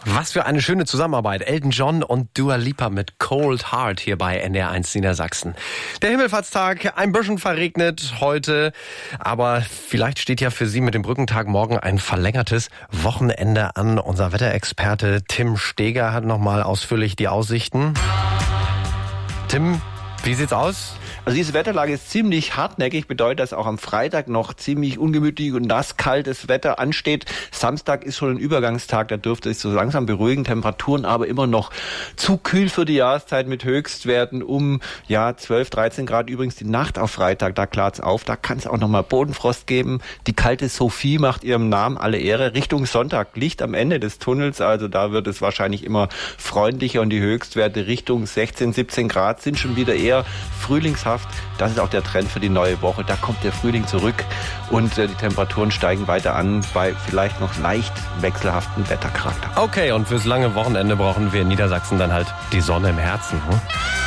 Was für eine schöne Zusammenarbeit. Elton John und Dua Lipa mit Cold Heart hier bei NDR1 Niedersachsen. Der Himmelfahrtstag, ein bisschen verregnet heute, aber vielleicht steht ja für Sie mit dem Brückentag morgen ein verlängertes Wochenende an. Unser Wetterexperte Tim Steger hat nochmal ausführlich die Aussichten. Tim, wie sieht's aus? Also diese Wetterlage ist ziemlich hartnäckig, bedeutet, dass auch am Freitag noch ziemlich ungemütlich und nass kaltes Wetter ansteht. Samstag ist schon ein Übergangstag, da dürfte es so langsam beruhigen, Temperaturen aber immer noch zu kühl für die Jahreszeit mit Höchstwerten um 12, 13 Grad. Übrigens die Nacht auf Freitag, da klart's auf, da kann es auch nochmal Bodenfrost geben. Die kalte Sophie macht ihrem Namen alle Ehre. Richtung Sonntag Licht am Ende des Tunnels, also da wird es wahrscheinlich immer freundlicher und die Höchstwerte Richtung 16, 17 Grad sind schon wieder eher frühlingshaft. Das ist auch der Trend für die neue Woche. Da kommt der Frühling zurück und die Temperaturen steigen weiter an bei vielleicht noch leicht wechselhaften Wettercharakter. Okay, und fürs lange Wochenende brauchen wir in Niedersachsen dann halt die Sonne im Herzen.